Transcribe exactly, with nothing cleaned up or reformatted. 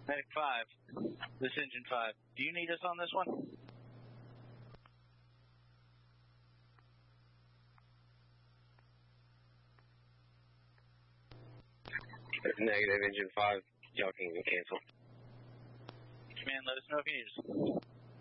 Medic five, this is Engine five. Do you need us on this one? Negative, Engine five. Y'all can cancel. Command, let us know if you need us.